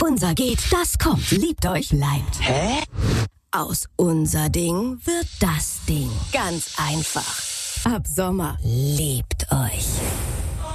Unser geht, das kommt. Liebt euch, bleibt. Hä? Aus unser Ding wird das Ding. Ganz einfach. Ab Sommer lebt euch.